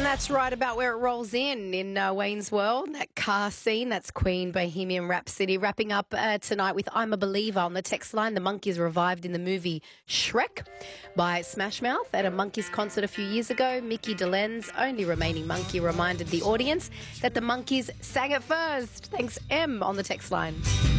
That's right about where it rolls in Wayne's World. That car scene, that's Queen, Bohemian Rhapsody. Wrapping up tonight with I'm a Believer on the text line. The Monkees revived in the movie Shrek by Smash Mouth at a Monkees concert a few years ago. Mickey DeLenz, only remaining Monkee, reminded the audience that the Monkees sang it first. Thanks, M, on the text line.